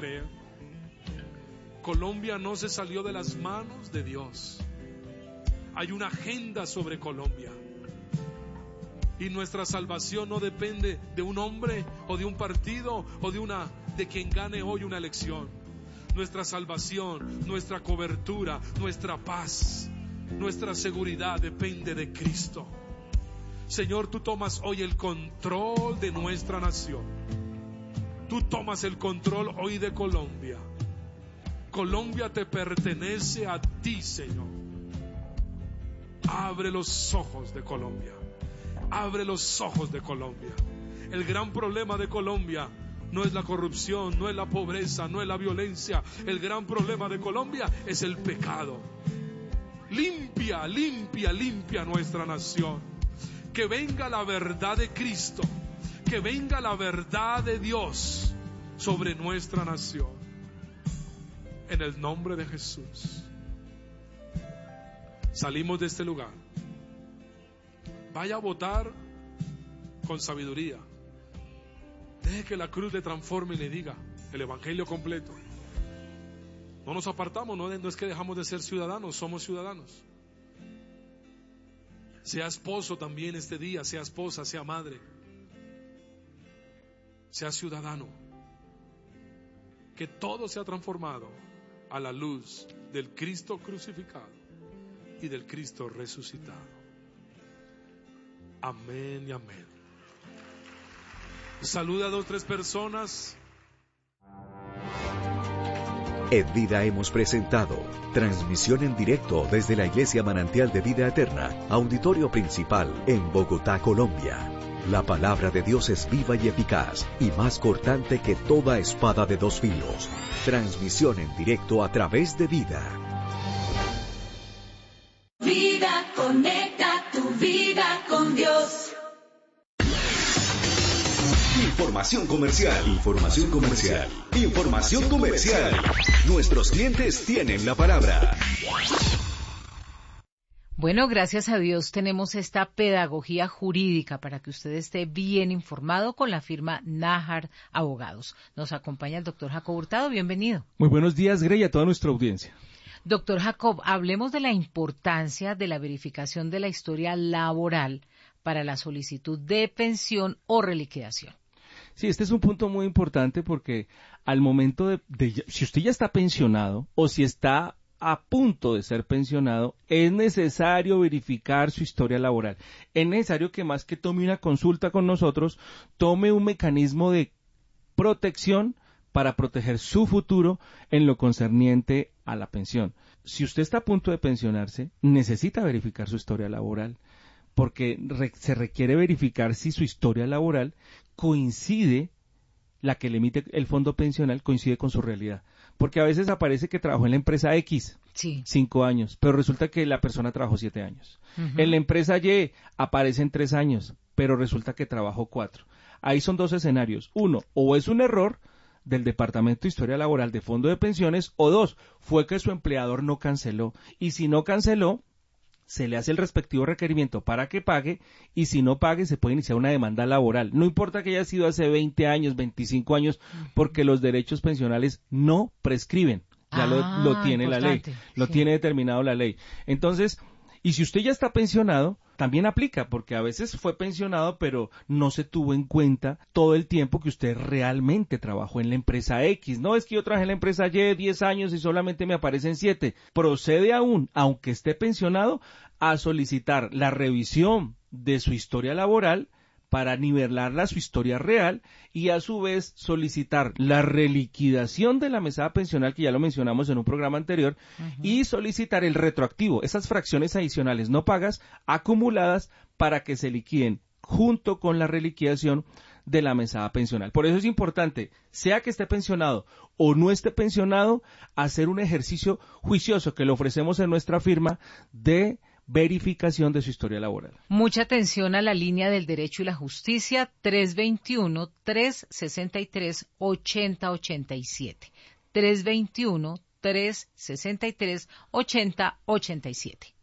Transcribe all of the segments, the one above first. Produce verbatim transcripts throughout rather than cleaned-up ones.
creer. Colombia no se salió de las manos de Dios. Hay una agenda sobre Colombia. Y nuestra salvación no depende de un hombre o de un partido o de una de quien gane hoy una elección. Nuestra salvación, nuestra cobertura, nuestra paz, nuestra seguridad depende de Cristo. Señor, tú tomas hoy el control de nuestra nación. Tú tomas el control hoy de Colombia. Colombia te pertenece a ti, Señor. Abre los ojos de Colombia. Abre los ojos de Colombia. El gran problema de Colombia no es la corrupción, no es la pobreza, no es la violencia. El gran problema de Colombia es el pecado. Limpia, limpia, limpia nuestra nación. Que venga la verdad de Cristo. Que venga la verdad de Dios sobre nuestra nación. En el nombre de Jesús. Salimos de este lugar. Vaya a votar con sabiduría. Deje que la cruz le transforme y le diga el evangelio completo. No nos apartamos, no es que dejamos de ser ciudadanos, somos ciudadanos. Sea esposo también este día, sea esposa, sea madre, sea ciudadano. Que todo sea transformado a la luz del Cristo crucificado y del Cristo resucitado. Amén y amén. Saluda a dos, tres personas. En Vida hemos presentado transmisión en directo desde la Iglesia Manantial de Vida Eterna, auditorio principal en Bogotá, Colombia. La palabra de Dios es viva y eficaz y más cortante que toda espada de dos filos. Transmisión en directo a través de Vida. Vida, conecta tu vida con Dios. Información comercial. Información comercial. Información comercial. Nuestros clientes tienen la palabra. Bueno, gracias a Dios tenemos esta pedagogía jurídica para que usted esté bien informado con la firma Nájar Abogados. Nos acompaña el doctor Jacob Hurtado. Bienvenido. Muy buenos días, Grey, a toda nuestra audiencia. Doctor Jacob, hablemos de la importancia de la verificación de la historia laboral para la solicitud de pensión o reliquidación. Sí, este es un punto muy importante porque al momento de, de si usted ya está pensionado o si está a punto de ser pensionado, es necesario verificar su historia laboral. Es necesario que más que tome una consulta con nosotros, tome un mecanismo de protección para proteger su futuro en lo concerniente a la pensión. Si usted está a punto de pensionarse, necesita verificar su historia laboral, porque re- se requiere verificar si su historia laboral coincide, la que le emite el fondo pensional coincide con su realidad. Porque a veces aparece que trabajó en la empresa X, sí, cinco años, pero resulta que la persona trabajó siete años. Uh-huh. En la empresa Y aparecen tres años, pero resulta que trabajó cuatro. Ahí son dos escenarios. Uno, o es un error del Departamento de Historia Laboral de Fondo de Pensiones, o dos, fue que su empleador no canceló. Y si no canceló, se le hace el respectivo requerimiento para que pague, y si no pague se puede iniciar una demanda laboral. No importa que haya sido hace veinte años, veinticinco años, porque los derechos pensionales no prescriben. Ya ah, lo, lo tiene importante. la ley, lo sí. tiene determinado la ley. Entonces, y si usted ya está pensionado, también aplica, porque a veces fue pensionado, pero no se tuvo en cuenta todo el tiempo que usted realmente trabajó en la empresa X. No es que yo trabajé en la empresa Y diez años y solamente me aparecen siete. Procede aún, aunque esté pensionado, a solicitar la revisión de su historia laboral para nivelarla a su historia real y a su vez solicitar la reliquidación de la mesada pensional, que ya lo mencionamos en un programa anterior, uh-huh. y solicitar el retroactivo, esas fracciones adicionales no pagas acumuladas para que se liquiden junto con la reliquidación de la mesada pensional. Por eso es importante, sea que esté pensionado o no esté pensionado, hacer un ejercicio juicioso que le ofrecemos en nuestra firma de verificación de su historia laboral. Mucha atención a la línea del derecho y la justicia, tres veintiuno, tres sesenta y tres, ochenta ochenta y siete. tres veintiuno, tres sesenta y tres, ochenta ochenta y siete.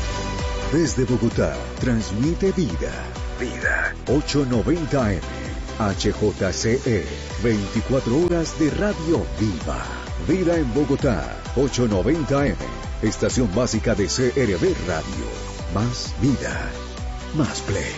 Desde Bogotá, transmite Vida. Vida. ochocientos noventa A M. H J C E, veinticuatro horas de radio viva. Vida en Bogotá, ochocientos noventa M, estación básica de C R V Radio. Más vida, más play.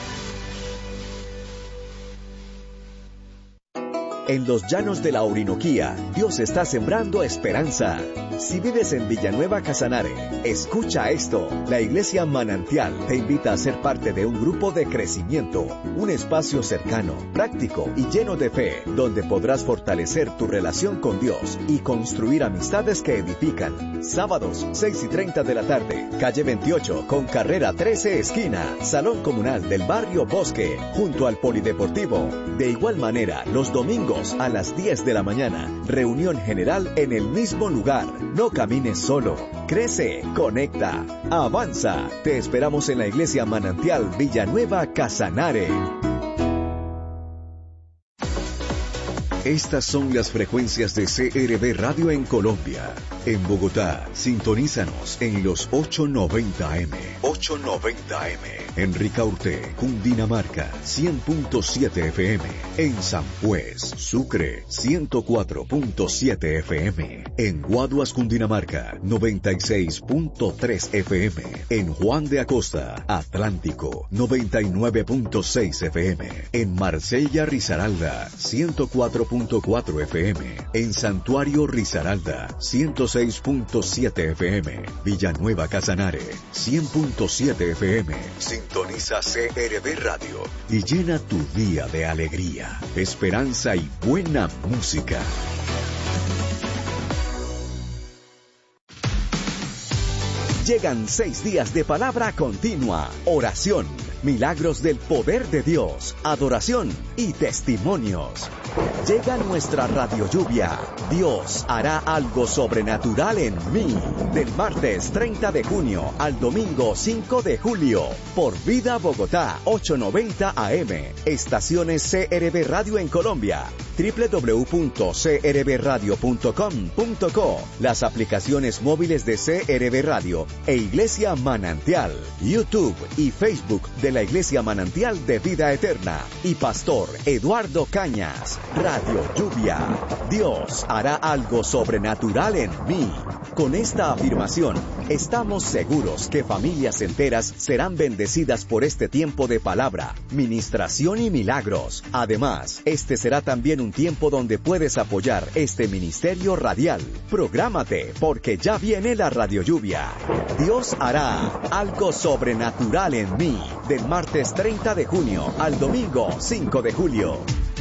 En los llanos de la Orinoquía, Dios está sembrando esperanza. Si vives en Villanueva Casanare, escucha esto. La Iglesia Manantial te invita a ser parte de un grupo de crecimiento, un espacio cercano, práctico y lleno de fe, donde podrás fortalecer tu relación con Dios y construir amistades que edifican. Sábados, seis y treinta de la tarde, calle veintiocho con carrera trece esquina, Salón Comunal del Barrio Bosque, junto al Polideportivo. De igual manera, los domingos a las diez de la mañana, reunión general en el mismo lugar. No camines solo, crece, conecta, avanza. Te esperamos en la Iglesia Manantial Villanueva Casanare. Estas son las frecuencias de C R V Radio en Colombia. En Bogotá, sintonízanos en los ochocientos noventa M. ochocientos noventa M. En Ricaurte, Cundinamarca, cien punto siete F M. En San Juez, Sucre, ciento cuatro punto siete F M. En Guaduas, Cundinamarca, noventa y seis punto tres F M. En Juan de Acosta, Atlántico, noventa y nueve punto seis F M. En Marsella, Risaralda, ciento cuatro punto cuatro F M. En Santuario Risaralda, ciento seis punto siete F M. Villanueva Casanare, cien punto siete F M. Sintoniza C R V Radio y llena tu día de alegría, esperanza y buena música. Llegan seis días de palabra continua, oración, milagros del poder de Dios, adoración y testimonios. Llega nuestra radio lluvia. Dios hará algo sobrenatural en mí. Del martes treinta de junio al domingo cinco de julio. Por Vida Bogotá, ochocientos noventa A M. Estaciones C R V Radio en Colombia. doble u doble u doble u punto c r v radio punto com punto co. Las aplicaciones móviles de C R V Radio e Iglesia Manantial. YouTube y Facebook de la Iglesia Manantial de Vida Eterna. Y Pastor Eduardo Cañas. Radio Lluvia. Dios hará algo sobrenatural en mí. Con esta afirmación, estamos seguros que familias enteras serán bendecidas por este tiempo de palabra, ministración y milagros. Además, este será también un tiempo donde puedes apoyar este ministerio radial. Prográmate, porque ya viene la Radio Lluvia. Dios hará algo sobrenatural en mí. Del martes treinta de junio al domingo cinco de julio.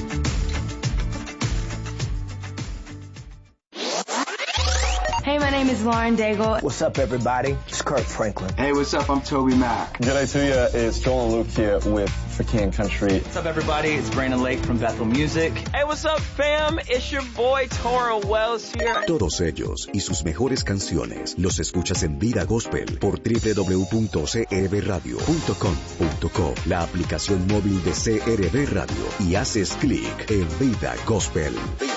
Hey, my name is Lauren Daigle. What's up, everybody? It's Kirk Franklin. Hey, what's up? I'm Toby Mac. G'day to you. It's Joel and Luke here with For King Country. What's up, everybody? It's Brandon Lake from Bethel Music. Hey, what's up, fam? It's your boy, Toro Wells here. Todos ellos y sus mejores canciones los escuchas en Vida Gospel por doble u doble u doble u punto c r v radio punto com punto co, la aplicación móvil de C R V Radio, y haces clic en Vida Gospel.